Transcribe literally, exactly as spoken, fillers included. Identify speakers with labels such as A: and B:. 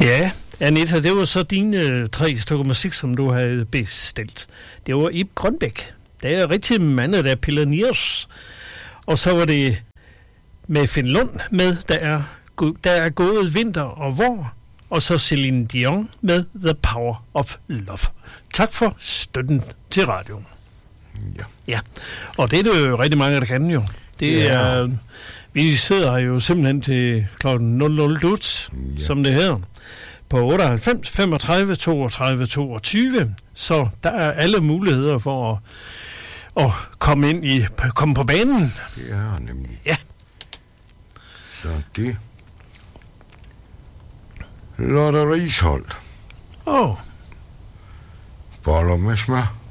A: Ja, Anita, det var så dine tre stykker musik, som du havde bestilt. Det var Ib Grønbæk. Det er rigtig mange, der er Pioneers. Og så var det med Finn Lund med, der er, der er gået vinter og vår. Og så Celine Dion med The Power of Love. Tak for støtten til radioen.
B: Ja.
A: Ja, og det er det jo rigtig mange, der kan jo. Det
B: ja.
A: er, vi sidder jo simpelthen til klokken nul nul dut, ja. Som det hedder, på otteoghalvfems femogtredive toogtredive toogtyve. Så der er alle muligheder for at, at komme ind i, komme på banen.
B: Det er nemlig.
A: Ja.
B: Så det. Lotte Risholdt.
A: Åh. Oh.
B: Boller med smør.